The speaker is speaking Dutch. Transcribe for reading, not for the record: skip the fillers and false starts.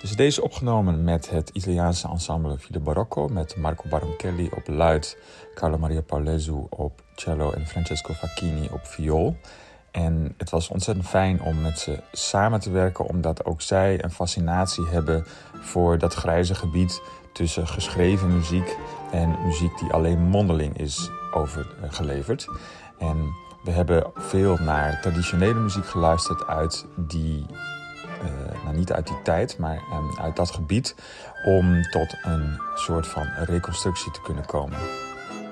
Dus deze is opgenomen met het Italiaanse ensemble Filo Barocco, met Marco Baronchelli op luid, Carlo Maria Paulezu op cello en Francesco Facchini op viool. En het was ontzettend fijn om met ze samen te werken, omdat ook zij een fascinatie hebben voor dat grijze gebied tussen geschreven muziek en muziek die alleen mondeling is overgeleverd. En we hebben veel naar traditionele muziek geluisterd uit die, niet uit die tijd, maar uit dat gebied, om tot een soort van reconstructie te kunnen komen.